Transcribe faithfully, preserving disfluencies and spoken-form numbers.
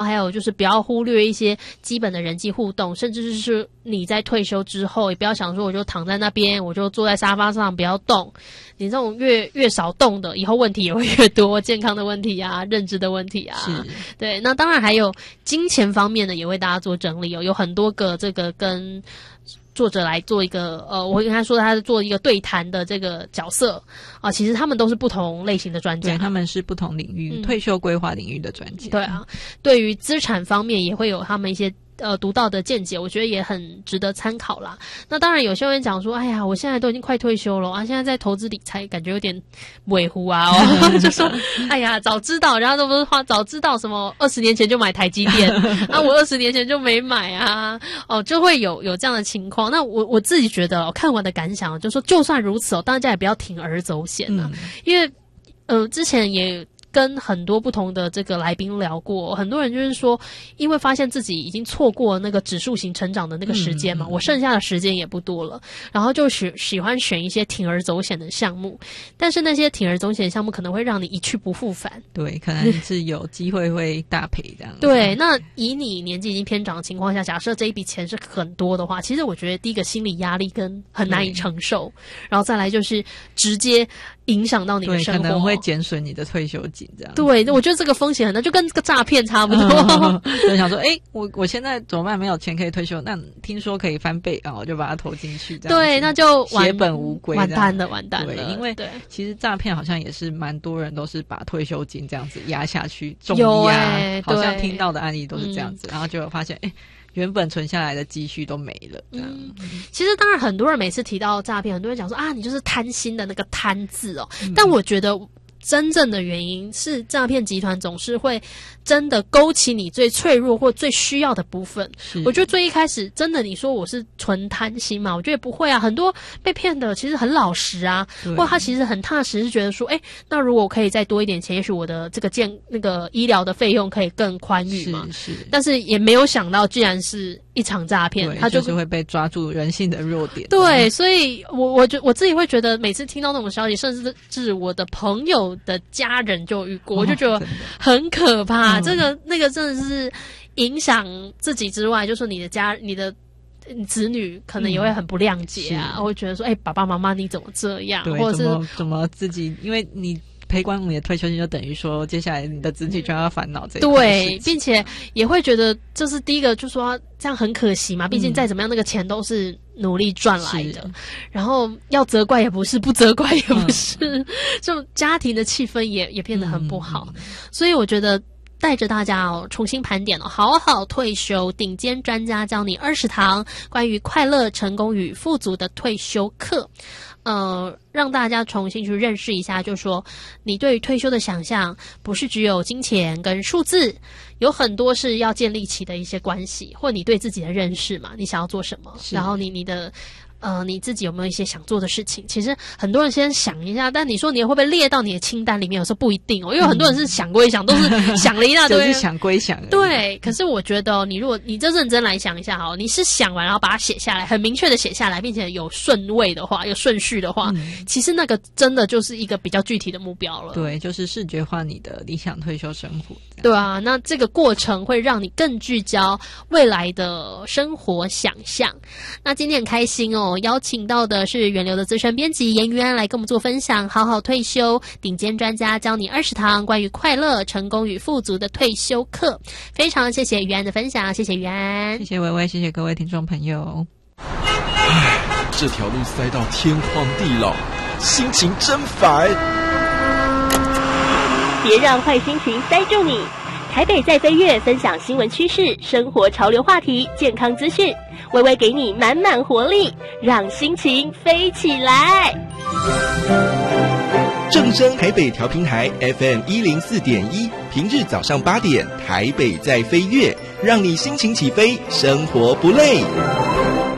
还有就是不要忽略一些基本的人际互动，甚至是你在退休之后也不要想说我就躺在那边，我就坐在沙发上不要动。你这种越越少动的，以后问题也会越多，健康的问题啊，认知的问题啊。 是， 对。那当然还有金钱方面的也为大家做整理哦，有很多个这个跟作者来做一个呃，我会跟他说他是做一个对谈的这个角色啊、呃，其实他们都是不同类型的专家， 对，他们是不同领域、嗯、退休规划领域的专家。 对啊，对于资产方面也会有他们一些呃独到的见解，我觉得也很值得参考啦。那当然有些人讲说，哎呀，我现在都已经快退休了啊，现在在投资理财感觉有点尾糊啊，哦，就说哎呀，早知道，人家都不是话，早知道什么二十年前就买台积电啊，我二十年前就没买啊，哦，就会有有这样的情况。那我我自己觉得，哦，看完的感想就是说，就算如此哦，大家也不要铤而走险啊，嗯，因为呃之前也跟很多不同的这个来宾聊过，很多人就是说，因为发现自己已经错过那个指数型成长的那个时间嘛，嗯，我剩下的时间也不多了，然后就喜喜欢选一些铤而走险的项目，但是那些铤而走险的项目可能会让你一去不复返， 对，可能是有机会会大赔这样。 对，那以你年纪已经偏长的情况下，假设这一笔钱是很多的话，其实我觉得第一个心理压力跟很难以承受，然后再来就是直接影响到你的生活， 对，可能会减损你的退休金这样。 对，我觉得这个风险很大，就跟这个诈骗差不多。 就想说，哎，我我现在怎么办？没有钱可以退休，那听说可以翻倍啊，我就把它投进去，这样对，那就血本无归， 完蛋了，完蛋了。 对，因为其实诈骗好像也是蛮多人都是把退休金这样子压下去，重压，欸，好像听到的案例都是这样子，嗯，然后就发现，哎。原本存下来的积蓄都没了。 嗯，其实当然很多人每次提到诈骗，很多人讲说啊，你就是贪心的那个贪字哦，嗯，但我觉得真正的原因是诈骗集团总是会真的勾起你最脆弱或最需要的部分。我觉得最一开始真的你说我是纯贪心嘛，我觉得不会啊，很多被骗的其实很老实啊，或他其实很踏实，是觉得说哎，那如果我可以再多一点钱，也许我的这个健那个医疗的费用可以更宽裕嘛。 是是， 但是也没有想到既然是一场诈骗，他 就, 就是会被抓住人性的弱点。 对，所以我我就我自己会觉得每次听到那种消息，甚至是我的朋友的家人就遇过，哦，我就觉得很可怕，嗯，这个那个真的是影响自己之外，就是你的家你的子女可能也会很不谅解啊，嗯，会觉得说哎，欸，爸爸妈妈你怎么这样， 对， 或者是怎么怎么自己，因为你赔光你的退休金，就等于说接下来你的子女就要烦恼这一块事情。 对，并且也会觉得这是第一个，就说这样很可惜嘛，毕竟再怎么样那个钱都是努力赚来的，嗯，然后要责怪也不是，不责怪也不是，嗯，这种家庭的气氛也也变得很不好，嗯，所以我觉得带着大家哦重新盘点哦，好好退休，顶尖专家教你二十堂关于快乐、成功与富足的退休课。呃，让大家重新去认识一下，就是说你对于退休的想象不是只有金钱跟数字，有很多是要建立起的一些关系，或你对自己的认识嘛，你想要做什么，然后你你的呃，你自己有没有一些想做的事情？其实很多人先想一下，但你说你会不会列到你的清单里面？有时候不一定哦，因为很多人是想归想，都是想了一大堆， 就是想归想。 对，可是我觉得哦，你如果你真认真来想一下哦，你是想完然后把它写下来，很明确的写下来，并且有顺位的话，有顺序的话，嗯，其实那个真的就是一个比较具体的目标了。 对，就是视觉化你的理想退休生活。 对啊，那这个过程会让你更聚焦未来的生活想象。那今天很开心哦，邀请到的是源流的资深编辑严于安来跟我们做分享，好好退休，顶尖专家教你二十堂关于快乐、成功与富足的退休课。非常谢谢于安的分享，谢谢于安， 谢谢薇薇，谢谢各位听众朋友。 唉，这条路塞到天荒地老，心情真烦。 别让坏心情塞住你。台北在飞跃，分享新闻趋势、生活潮流话题、健康资讯，微微给你满满活力，让心情飞起来。 正声台北调频台 F M 一零四点一，平日早上八点，台北在飞跃，让你心情起飞，生活不累。